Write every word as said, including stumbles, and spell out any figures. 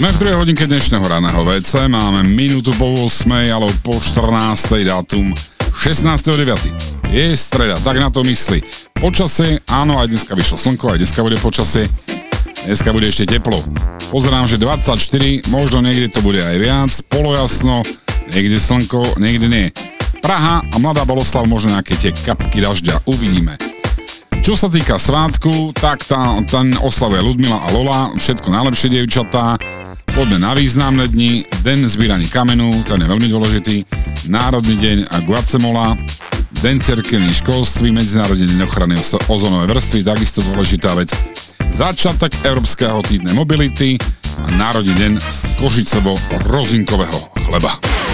Sme v druhej hodinke dnešného raného vé cé, máme minútu po ôsmej, ale po štrnástej, dátum šestnásteho deviateho Je streda, tak na to mysli. Počasie, áno, aj dneska vyšlo slnko, aj dneska bude počasie. Dneska bude ešte teplo. Pozerám, že dvadsaťštyri, možno niekde to bude aj viac, polojasno, niekde slnko, niekde nie. Praha a Mladá Boleslav možno nejaké tie kapky dažďa, uvidíme. Čo sa týka svátku, tak tá, ten oslavuje Ľudmila a Lola, všetko najlepšie, dievčatá. Poďme na významné dni, deň zbíraní kamenu, ten je veľmi dôležitý, Národný deň Guatemola, deň cirkevných školství, Medzinárodný deň ochrany ozónovej vrstvy, takisto dôležitá vec, začiatok Európskeho týdne mobility a Národný deň z košicovo-rozinkového chleba.